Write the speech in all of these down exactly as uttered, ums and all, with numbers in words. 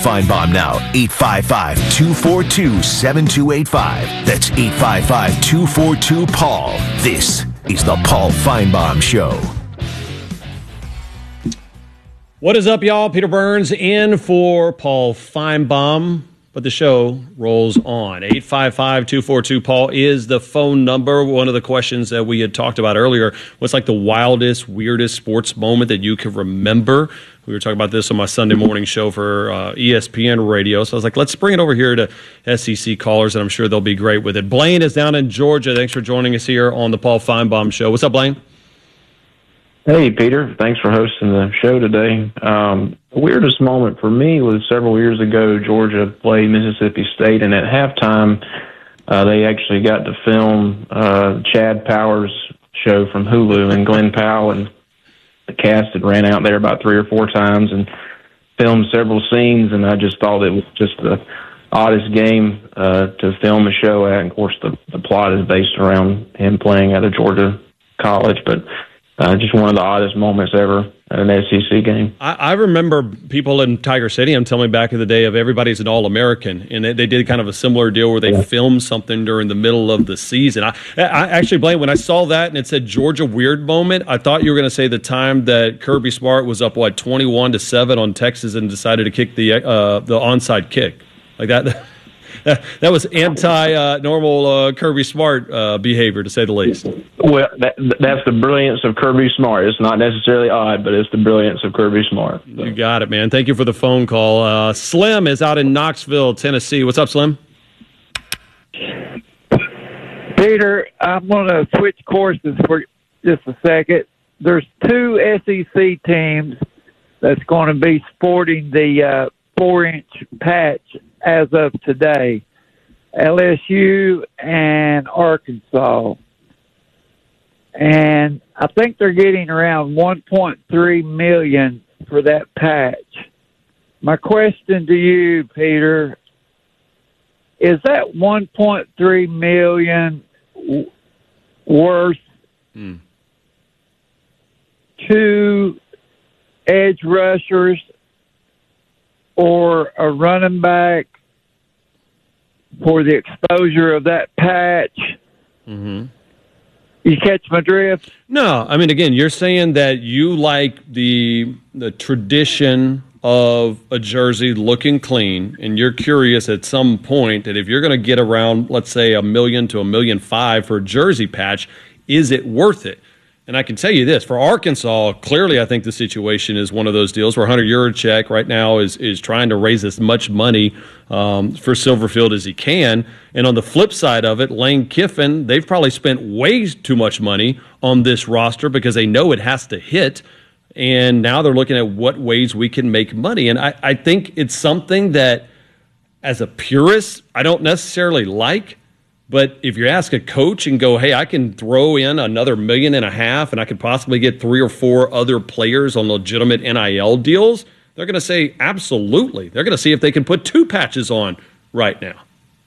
Feinbaum now. eight five five, two four two, seven two eight five. That's eight five five, two four two, Paul. This is the Paul Feinbaum Show. What is up, y'all? Peter Burns in for Paul Feinbaum. But the show rolls on. eight five five, two four two, Paul is the phone number. One of the questions that we had talked about earlier was like the wildest, weirdest sports moment that you can remember. We were talking about this on my Sunday morning show for uh, E S P N Radio. So I was like, let's bring it over here to S E C callers, and I'm sure they'll be great with it. Blaine is down in Georgia. Thanks for joining us here on the Paul Feinbaum Show. What's up, Blaine? Hey, Peter. Thanks for hosting the show today. Um, the weirdest moment for me was several years ago, Georgia played Mississippi State, and at halftime, uh, they actually got to film uh, Chad Powers' show from Hulu, and Glenn Powell and the cast had ran out there about three or four times and filmed several scenes, and I just thought it was just the oddest game uh, to film a show at. And of course, the, the plot is based around him playing at a Georgia college, but Uh, just one of the oddest moments ever at an S E C game. I, I remember people in Tiger Stadium telling me back in the day of everybody's an All-American, and they, they did kind of a similar deal where they yeah. filmed something during the middle of the season. I, I actually, Blaine, when I saw that and it said Georgia weird moment, I thought you were going to say the time that Kirby Smart was up, what, twenty-one to seven on Texas and decided to kick the uh, the onside kick. Like that. That was anti-normal uh, uh, Kirby Smart uh, behavior, to say the least. Well, that, that's the brilliance of Kirby Smart. It's not necessarily odd, but it's the brilliance of Kirby Smart. So. You got it, man. Thank you for the phone call. Uh, Slim is out in Knoxville, Tennessee. What's up, Slim? Peter, I'm going to switch courses for just a second. There's two S E C teams that's going to be sporting the uh, four-inch patch as of today, L S U and Arkansas. And I think they're getting around one point three million dollars for that patch. My question to you, Peter, is that one point three million dollars worth mm. two edge rushers or a running back for the exposure of that patch? Mm-hmm. You catch my drift? No, I mean, again, you're saying that you like the the tradition of a jersey looking clean, and you're curious at some point that if you're going to get around, let's say, a million to a million five for a jersey patch, is it worth it? And I can tell you this, for Arkansas, clearly I think the situation is one of those deals where Hunter Yurachek right now is is trying to raise as much money um, for Silverfield as he can. And on the flip side of it, Lane Kiffin, they've probably spent way too much money on this roster because they know it has to hit. And now they're looking at what ways we can make money. And I, I think it's something that, as a purist, I don't necessarily like. But if you ask a coach and go, hey, I can throw in another million and a half and I could possibly get three or four other players on legitimate N I L deals, they're going to say absolutely. They're going to see if they can put two patches on right now.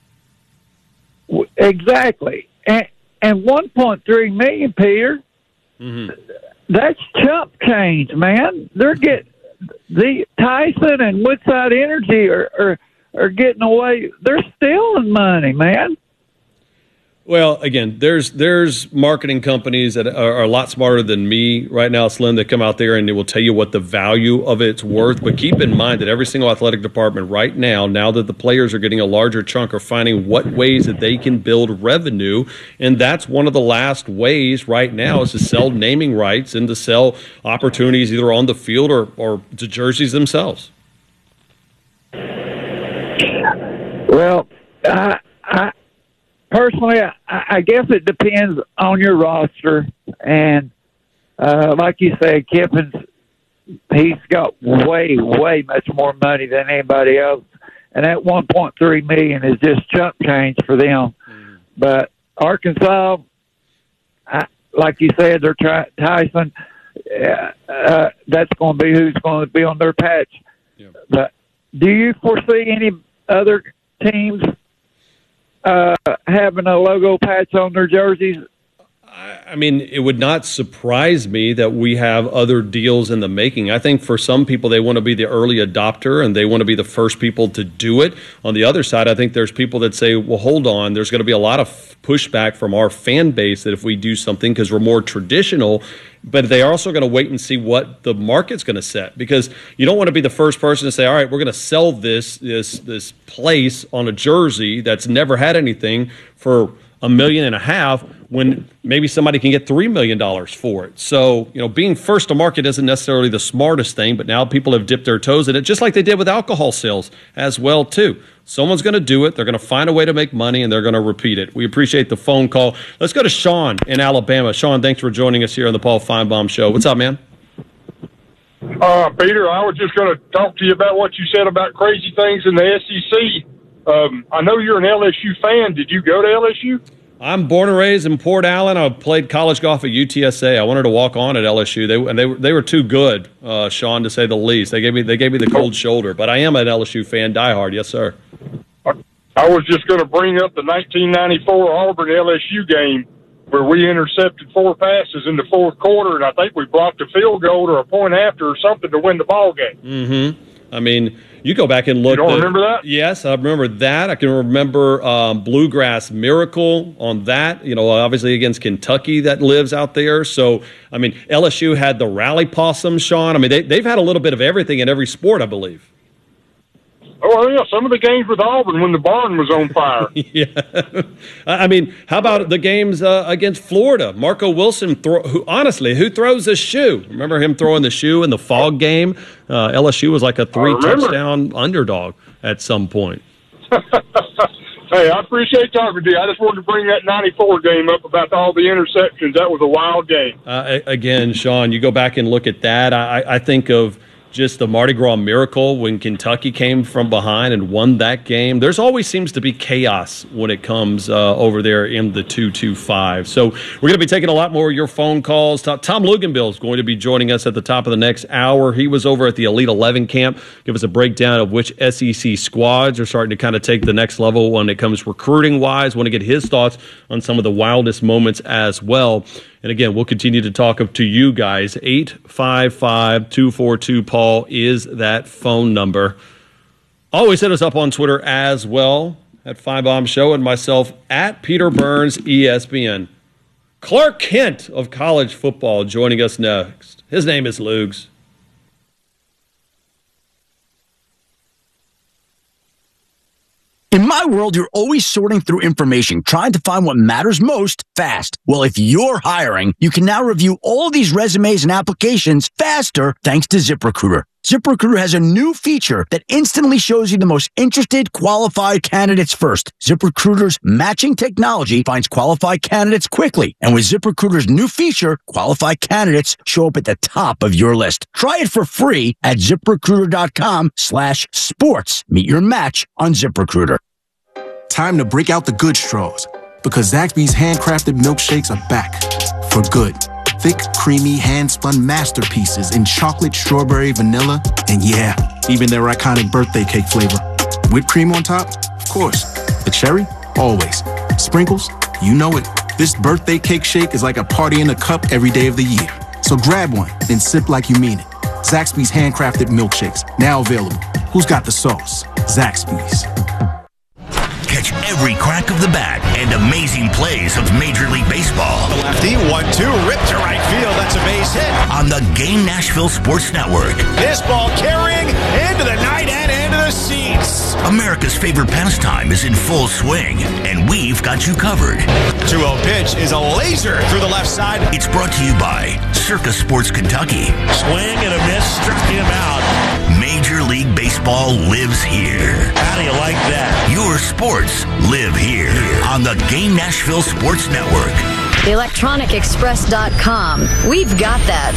Exactly. And, and one point three million dollars, Peter, mm-hmm. that's chump change, man. They're getting the Tyson and Woodside Energy are, are, are getting away. They're stealing money, man. Well, again, there's there's marketing companies that are, are a lot smarter than me right now, Slim, that come out there and they will tell you what the value of it's worth. But keep in mind that every single athletic department right now, now that the players are getting a larger chunk, are finding what ways that they can build revenue. And that's one of the last ways right now is to sell naming rights and to sell opportunities either on the field or, or to jerseys themselves. Well, I... I Personally, I, I guess it depends on your roster. And uh, like you said, Kiffin's, he's got way, way much more money than anybody else. And that one point three million dollars is just chump change for them. Mm-hmm. But Arkansas, I, like you said, they're trying, Tyson, uh, uh, that's going to be who's going to be on their patch. Yeah. But do you foresee any other teams Uh, having a logo patch on their jerseys? I mean, it would not surprise me that we have other deals in the making. I think for some people, they want to be the early adopter and they want to be the first people to do it. On the other side, I think there's people that say, well, hold on, there's going to be a lot of pushback from our fan base that if we do something because we're more traditional, but they are also going to wait and see what the market's going to set, because you don't want to be the first person to say, all right, we're going to sell this, this, this place on a jersey that's never had anything for a million and a half when maybe somebody can get three million dollars for it. So, you know, being first to market isn't necessarily the smartest thing, but now people have dipped their toes in it, just like they did with alcohol sales as well, too. Someone's going to do it. They're going to find a way to make money, and they're going to repeat it. We appreciate the phone call. Let's go to Sean in Alabama. Sean, thanks for joining us here on the Paul Feinbaum Show. What's up, man? Uh, Peter, I was just going to talk to you about what you said about crazy things in the S E C. Um, I know you're an L S U fan. Did you go to L S U? I'm born and raised in Port Allen. I played college golf at U T S A. I wanted to walk on at L S U. They and they were they were too good, uh, Sean, to say the least. They gave me they gave me the cold shoulder. But I am an L S U fan, diehard. Yes, sir. I was just going to bring up the nineteen ninety-four Auburn L S U game where we intercepted four passes in the fourth quarter, and I think we blocked a field goal or a point after or something to win the ball game. Mm-hmm. I mean, you go back and look. You don't at, remember that? Yes, I remember that. I can remember um, Bluegrass Miracle on that, you know, obviously against Kentucky that lives out there. So, I mean, L S U had the Rally Possum, Sean. I mean, they, they've had a little bit of everything in every sport, I believe. Oh, yeah, some of the games with Auburn when the barn was on fire. Yeah. I mean, how about the games uh, against Florida? Marco Wilson, throw, who honestly, who throws the shoe? Remember him throwing the shoe in the fog game? Uh, L S U was like a three-touchdown underdog at some point. Hey, I appreciate talking to you. I just wanted to bring that ninety-four game up about all the interceptions. That was a wild game. Uh, again, Sean, you go back and look at that. I, I think of just the Mardi Gras Miracle when Kentucky came from behind and won that game. There's always seems to be chaos when it comes uh, over there in the two two five. So we're going to be taking a lot more of your phone calls. Tom Luganbill is going to be joining us at the top of the next hour. He was over at the Elite eleven camp. Give us a breakdown of which S E C squads are starting to kind of take the next level when it comes recruiting-wise. Want to get his thoughts on some of the wildest moments as well. And again, we'll continue to talk to you guys. eight five five, two four two, Paul is that phone number. Always hit us up on Twitter as well, at Feinbaum Show, and myself at Peter Burns, E S P N. Clark Kent of college football joining us next. His name is Lugs. In my world, you're always sorting through information, trying to find what matters most fast. Well, if you're hiring, you can now review all these resumes and applications faster thanks to ZipRecruiter. ZipRecruiter has a new feature that instantly shows you the most interested, qualified candidates first. ZipRecruiter's matching technology finds qualified candidates quickly. And with ZipRecruiter's new feature, qualified candidates show up at the top of your list. Try it for free at ZipRecruiter.com slash sports. Meet your match on ZipRecruiter. Time to break out the good straws, because Zaxby's handcrafted milkshakes are back for good. Thick, creamy, hand-spun masterpieces in chocolate, strawberry, vanilla, and yeah, even their iconic birthday cake flavor. Whipped cream on top? Of course. The cherry? Always. Sprinkles? You know it. This birthday cake shake is like a party in a cup every day of the year. So grab one and sip like you mean it. Zaxby's handcrafted milkshakes, now available. Who's got the sauce? Zaxby's. Catch every crack of the bat and amazing plays of Major League Baseball. The lefty, one two, ripped to right field. That's a base hit. On the Game Nashville Sports Network. This ball carrying into the night and into the seats. America's favorite pastime is in full swing, and we've got you covered. two oh pitch is a laser through the left side. It's brought to you by Circa Sports Kentucky. Swing and a miss, struck him out. Major League Baseball lives here. How do you like that? Your sports live here on the Game Nashville Sports Network. electronic express dot com. We've got that.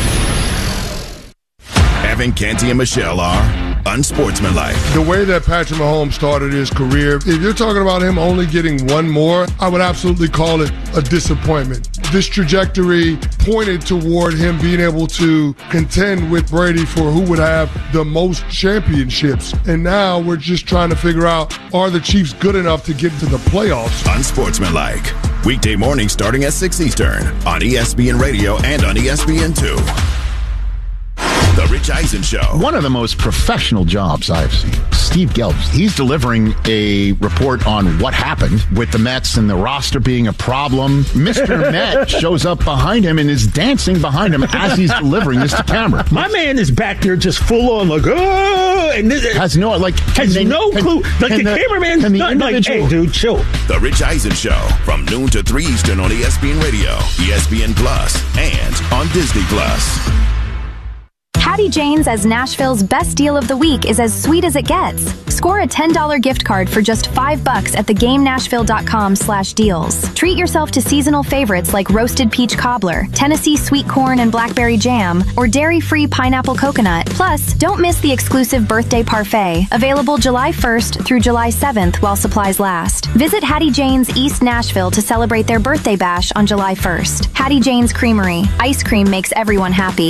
Evan Canty and Michelle are unsportsmanlike. The way that Patrick Mahomes started his career, if you're talking about him only getting one more, I would absolutely call it a disappointment. This trajectory pointed toward him being able to contend with Brady for who would have the most championships. And now we're just trying to figure out, are the Chiefs good enough to get to the playoffs? Unsportsmanlike Weekday mornings starting at six Eastern on E S P N Radio and on E S P N two. The Rich Eisen Show. One of the most professional jobs I've seen. Steve Gelbs. He's delivering a report on what happened with the Mets and the roster being a problem. Mister Met shows up behind him and is dancing behind him as he's delivering this to camera. My man is back there just full on like, oh, and this, has no like has they, no can, clue. Like the, the cameraman's not like, hey, dude, chill. The Rich Eisen Show from noon to three Eastern on E S P N Radio, E S P N Plus, and on Disney Plus. Hattie Jane's as Nashville's best deal of the week is as sweet as it gets. Score a ten dollars gift card for just five bucks at theGameNashville.com slash deals. Treat yourself to seasonal favorites like roasted peach cobbler, Tennessee sweet corn and blackberry jam, or dairy-free pineapple coconut. Plus, don't miss the exclusive birthday parfait, available July first through July seventh while supplies last. Visit Hattie Jane's East Nashville to celebrate their birthday bash on July first. Hattie Jane's Creamery. Ice cream makes everyone happy.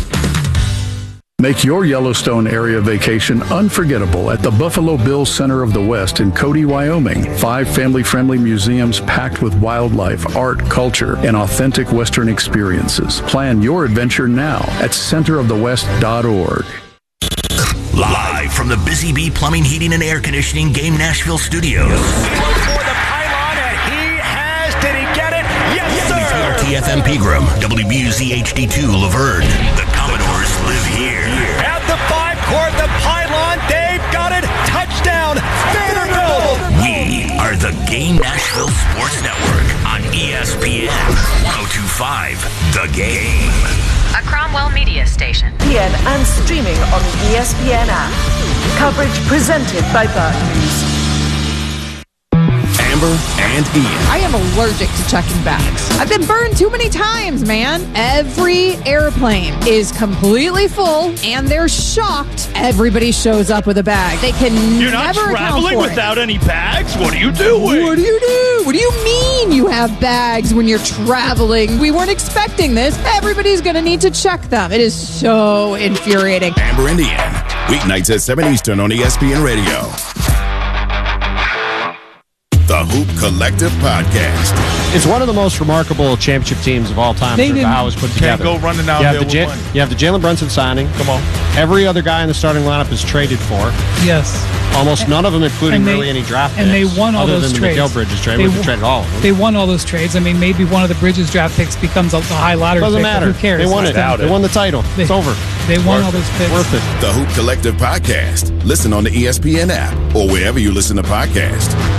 Make your Yellowstone area vacation unforgettable at the Buffalo Bills Center of the West in Cody, Wyoming. Five family-friendly museums packed with wildlife, art, culture, and authentic Western experiences. Plan your adventure now at center of the west dot org. Live from the Busy Bee Plumbing, Heating, and Air Conditioning Game Nashville Studios. For the pylon, and he has. Did he get it? Yes, sir. W T F M Pegram, W B U Z H D two Laverne. The Commodores live here. At the five court, the pylon, they've got it. Touchdown, Vanderbilt. We are the Game Nashville Sports Network on E S P N one oh two point five. The Game. A Cromwell Media Station. E S P N and streaming on the E S P N app. Coverage presented by Burt News. Amber and Ian. I am allergic to checking bags. I've been burned too many times, man. Every airplane is completely full, and they're shocked everybody shows up with a bag. They can You're not never traveling without it. any bags? What are you doing? What do you do? What do you mean you have bags when you're traveling? We weren't expecting this. Everybody's going to need to check them. It is so infuriating. Amber and Ian. Weeknights at seven Eastern on E S P N Radio. The Hoop Collective Podcast. It's one of the most remarkable championship teams of all time. They How it was put together. Can't go running out you have there the with J- money. You have the Jalen Brunson signing. Come on. Every other guy in the starting lineup is traded for. Yes. Almost And- none of them, including and they- really any draft and picks. they won all other those than trades. the Mikal Bridges trade. They We won- traded all of them. They won all those trades. I mean, maybe one of the Bridges draft picks becomes a, a high lottery Doesn't pick, but matter. Who cares? They won it. It's They won the title. They, it's over. They won Worth all those picks. Worth it. The Hoop Collective Podcast. Listen on the E S P N app or wherever you listen to podcasts.